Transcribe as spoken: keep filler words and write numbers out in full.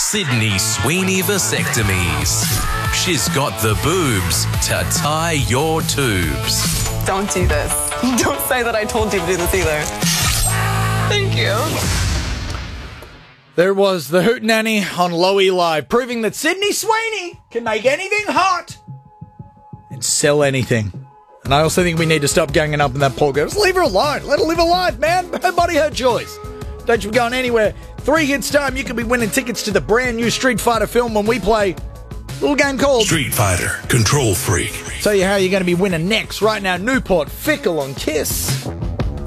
Sydney Sweeney Vasectomies. She's got the boobs to tie your tubes. Don't do this. Don't say that I told you to do this either. Thank you. There was the Hootenanny on Lowy Live, proving that Sydney Sweeney can make anything hot and sell anything. And I also think we need to stop ganging up on that poor girl. Just leave her alone. Let her live her life, man. Her body, her choice. Don't you be going anywhere. Three hits time, you could be winning tickets to the brand new Street Fighter film when we play a little game called Street Fighter Control Freak. Tell you how you're going to be winning next. Right now, Newport Fickle on Kiss.